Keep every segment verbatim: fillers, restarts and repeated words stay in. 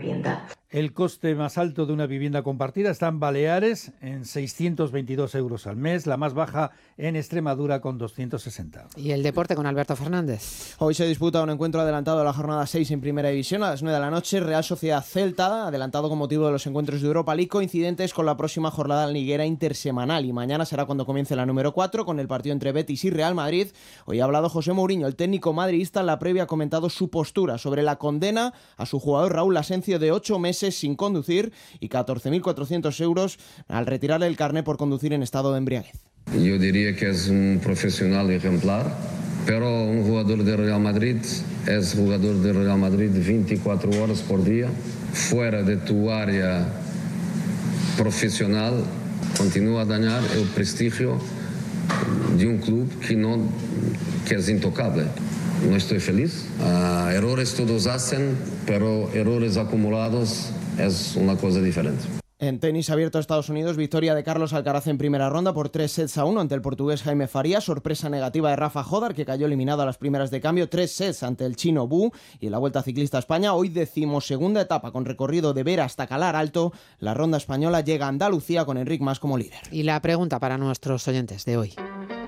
vivienda. El coste más alto de una vivienda compartida está en Baleares, en seiscientos veintidós euros al mes, la más baja en Extremadura con doscientos sesenta. Y el deporte con Alberto Fernández. Hoy se disputa un encuentro adelantado de la jornada seis en Primera División a las nueve de la noche. Real Sociedad Celta, adelantado con motivo de los encuentros de Europa League, coincidentes con la próxima jornada liguera intersemanal. Y mañana será cuando comience la número cuatro con el partido entre Betis y Real Madrid. Hoy ha hablado José Mourinho, el técnico madridista, en la previa ha comentado su postura sobre la condena a su jugador Raúl Asencio de ocho meses sin conducir y catorce mil cuatrocientos euros al retirarle el carné por conducir en estado de embriaguez. Yo diría que es un profesional ejemplar, pero un jugador de Real Madrid es jugador de Real Madrid veinticuatro horas por día. Fuera de tu área profesional, continúa a dañar el prestigio de un club que, no, que es intocable. No estoy feliz. Uh, errores todos hacen, pero errores acumulados es una cosa diferente. En tenis abierto a Estados Unidos, victoria de Carlos Alcaraz en primera ronda por tres sets a uno ante el portugués Jaime Farías, sorpresa negativa de Rafa Jodar, que cayó eliminado a las primeras de cambio, tres sets ante el chino Bu. Y en la Vuelta Ciclista a España, hoy decimosegunda etapa con recorrido de Vera hasta Calar Alto. La ronda española llega a Andalucía con Enric Mas como líder. Y la pregunta para nuestros oyentes de hoy.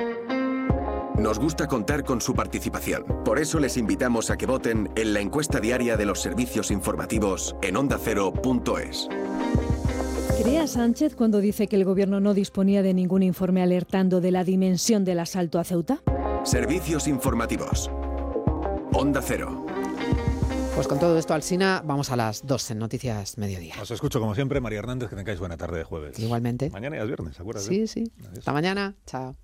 Nos gusta contar con su participación. Por eso les invitamos a que voten en la encuesta diaria de los servicios informativos en onda cero punto es. ¿Cree a Sánchez cuando dice que el gobierno no disponía de ningún informe alertando de la dimensión del asalto a Ceuta? Servicios informativos. Onda Cero. Pues con todo esto, Alsina, vamos a las dos en Noticias Mediodía. Os escucho como siempre, María Hernández, que tengáis buena tarde de jueves. Igualmente. Mañana ya es viernes, acuérdate. Sí, sí. Adiós. Hasta mañana. Chao.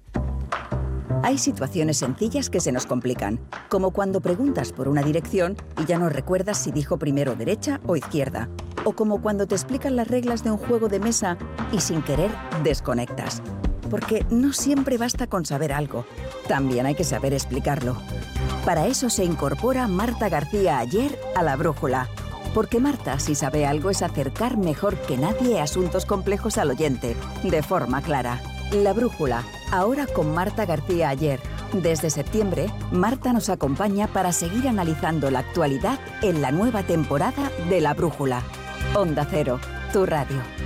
Hay situaciones sencillas que se nos complican, como cuando preguntas por una dirección y ya no recuerdas si dijo primero derecha o izquierda, o como cuando te explican las reglas de un juego de mesa y sin querer desconectas. Porque no siempre basta con saber algo, también hay que saber explicarlo. Para eso se incorpora Marta García Ayer a La Brújula. Porque Marta, si sabe algo, es acercar mejor que nadie asuntos complejos al oyente, de forma clara. La Brújula, ahora con Marta García Ayer. Desde septiembre, Marta nos acompaña para seguir analizando la actualidad en la nueva temporada de La Brújula. Onda Cero, tu radio.